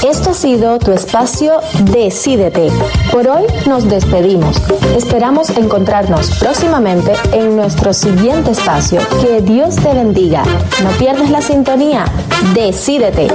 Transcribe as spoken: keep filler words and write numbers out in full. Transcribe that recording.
Esto ha sido tu espacio Decídete. Por hoy nos despedimos. Esperamos encontrarnos próximamente en nuestro siguiente espacio. Que Dios te bendiga. No pierdas la sintonía. Decídete.